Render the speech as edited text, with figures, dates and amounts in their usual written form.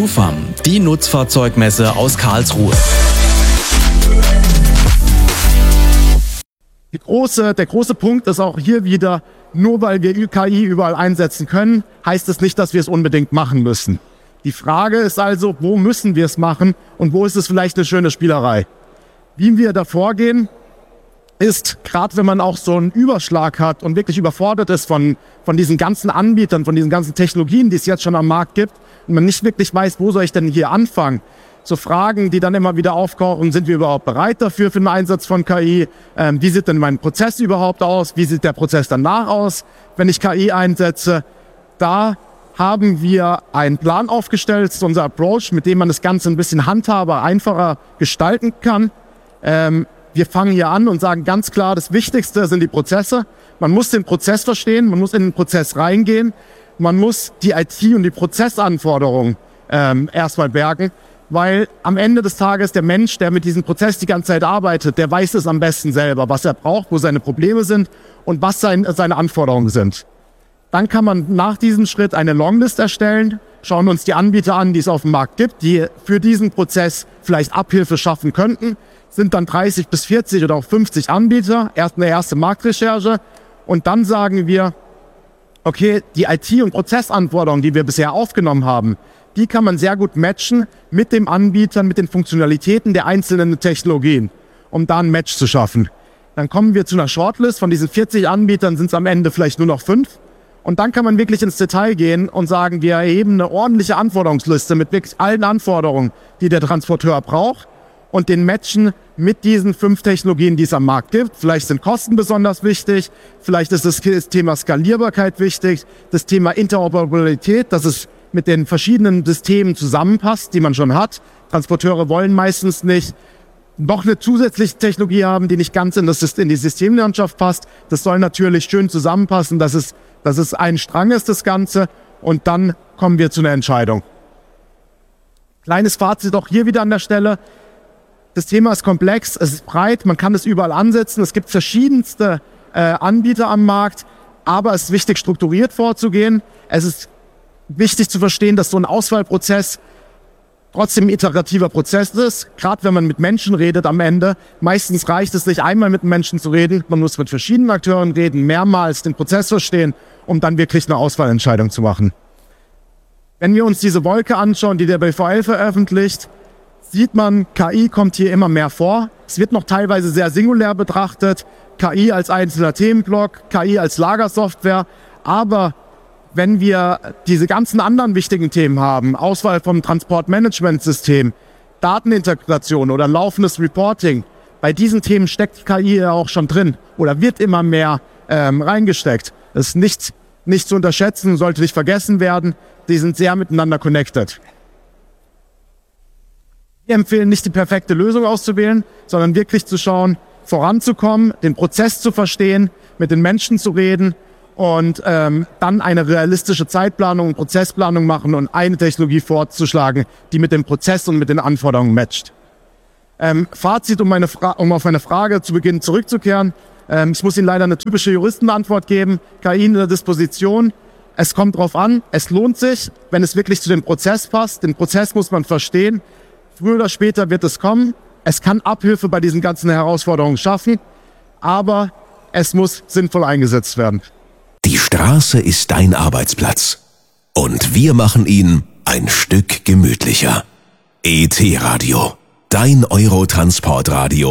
NUFAM, die Nutzfahrzeugmesse aus Karlsruhe. Der große Punkt ist auch hier wieder, nur weil wir KI überall einsetzen können, heißt es nicht, dass wir es unbedingt machen müssen. Die Frage ist also, wo müssen wir es machen und wo ist es vielleicht eine schöne Spielerei? Wie wir da vorgehen, ist, gerade wenn man auch so einen Überschlag hat und wirklich überfordert ist von diesen ganzen Anbietern, von diesen ganzen Technologien, die es jetzt schon am Markt gibt, und man nicht wirklich weiß, wo soll ich denn hier anfangen, so Fragen, die dann immer wieder aufkochen, sind wir überhaupt bereit dafür für den Einsatz von KI? Wie sieht denn mein Prozess überhaupt aus? Wie sieht der Prozess danach aus, wenn ich KI einsetze? Da haben wir einen Plan aufgestellt, das ist unser Approach, mit dem man das Ganze ein bisschen handhaber, einfacher gestalten kann. Wir fangen hier an und sagen ganz klar, das Wichtigste sind die Prozesse. Man muss den Prozess verstehen, man muss in den Prozess reingehen, man muss die IT und die Prozessanforderungen erstmal bergen. Weil am Ende des Tages der Mensch, der mit diesem Prozess die ganze Zeit arbeitet, der weiß es am besten selber, was er braucht, wo seine Probleme sind und was seine Anforderungen sind. Dann kann man nach diesem Schritt eine Longlist erstellen, schauen uns die Anbieter an, die es auf dem Markt gibt, die für diesen Prozess vielleicht Abhilfe schaffen könnten. Sind dann 30 bis 40 oder auch 50 Anbieter, erst eine erste Marktrecherche und dann sagen wir, okay, die IT- und Prozessanforderungen, die wir bisher aufgenommen haben, die kann man sehr gut matchen mit dem Anbietern, mit den Funktionalitäten der einzelnen Technologien, um da ein Match zu schaffen. Dann kommen wir zu einer Shortlist. Von diesen 40 Anbietern sind es am Ende vielleicht nur noch 5. Und dann kann man wirklich ins Detail gehen und sagen, wir erheben eine ordentliche Anforderungsliste mit wirklich allen Anforderungen, die der Transporteur braucht und den matchen mit diesen 5 Technologien, die es am Markt gibt. Vielleicht sind Kosten besonders wichtig, vielleicht ist das Thema Skalierbarkeit wichtig, das Thema Interoperabilität, dass es mit den verschiedenen Systemen zusammenpasst, die man schon hat. Transporteure wollen meistens nicht noch eine zusätzliche Technologie haben, die nicht ganz in die Systemlandschaft passt. Das soll natürlich schön zusammenpassen, dass es ein Strang ist, das Ganze. Und dann kommen wir zu einer Entscheidung. Kleines Fazit auch hier wieder an der Stelle. Das Thema ist komplex, es ist breit, man kann es überall ansetzen. Es gibt verschiedenste Anbieter am Markt, aber es ist wichtig, strukturiert vorzugehen. Es ist wichtig zu verstehen, dass so ein Auswahlprozess trotzdem ein iterativer Prozess ist. Gerade wenn man mit Menschen redet am Ende. Meistens reicht es nicht, einmal mit Menschen zu reden. Man muss mit verschiedenen Akteuren reden, mehrmals den Prozess verstehen, um dann wirklich eine Auswahlentscheidung zu machen. Wenn wir uns diese Wolke anschauen, die der BVL veröffentlicht, sieht man, KI kommt hier immer mehr vor. Es wird noch teilweise sehr singulär betrachtet. KI als einzelner Themenblock, KI als Lagersoftware. Aber wenn wir diese ganzen anderen wichtigen Themen haben, Auswahl vom Transportmanagementsystem, Datenintegration oder laufendes Reporting, bei diesen Themen steckt KI ja auch schon drin oder wird immer mehr reingesteckt. Das ist nicht zu unterschätzen, sollte nicht vergessen werden. Die sind sehr miteinander connected. Wir empfehlen nicht die perfekte Lösung auszuwählen, sondern wirklich zu schauen, voranzukommen, den Prozess zu verstehen, mit den Menschen zu reden, und dann eine realistische Zeitplanung und Prozessplanung machen und eine Technologie vorzuschlagen, die mit dem Prozess und mit den Anforderungen matcht. Fazit, um auf meine Frage zu Beginn zurückzukehren. Ich muss Ihnen leider eine typische Juristenantwort geben. KI in der Disposition. Es kommt drauf an, es lohnt sich, wenn es wirklich zu dem Prozess passt. Den Prozess muss man verstehen. Früher oder später wird es kommen. Es kann Abhilfe bei diesen ganzen Herausforderungen schaffen, aber es muss sinnvoll eingesetzt werden. Die Straße ist dein Arbeitsplatz. Und wir machen ihn ein Stück gemütlicher. ET Radio, dein Eurotransportradio.